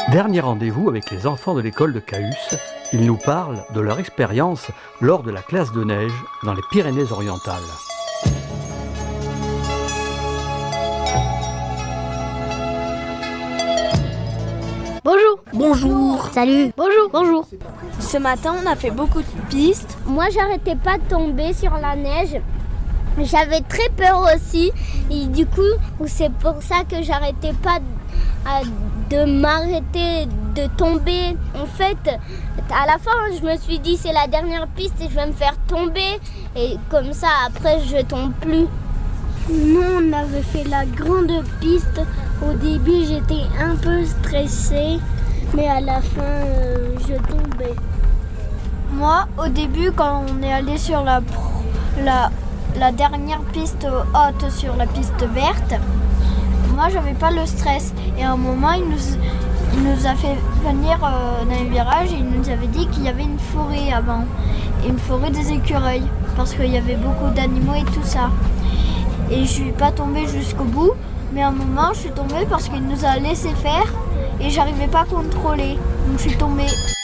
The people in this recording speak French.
Dernier rendez-vous avec les enfants de l'école de Cahus. Ils nous parlent de leur expérience lors de la classe de neige dans les Pyrénées-Orientales. Bonjour. Bonjour. Salut. Bonjour. Bonjour. Ce matin, on a fait beaucoup de pistes. Moi, j'arrêtais pas de tomber sur la neige. J'avais très peur aussi. Et du coup, c'est pour ça que j'arrêtais pas de m'arrêter de tomber. En fait, à la fin, je me suis dit c'est la dernière piste et je vais me faire tomber. Et comme ça, après, je tombe plus. Nous, on avait fait la grande piste. Au début, j'étais un peu stressée, mais à la fin, je tombais. Moi, au début, quand on est allé sur la dernière piste haute sur la piste verte, moi, j'avais pas le stress. Et à un moment, il nous a fait venir dans un virage et il nous avait dit qu'il y avait une forêt avant. Et une forêt des écureuils, parce qu'il y avait beaucoup d'animaux et tout ça. Et je suis pas tombée jusqu'au bout, mais à un moment, je suis tombée parce qu'il nous a laissé faire et j'arrivais pas à contrôler. Donc je suis tombée.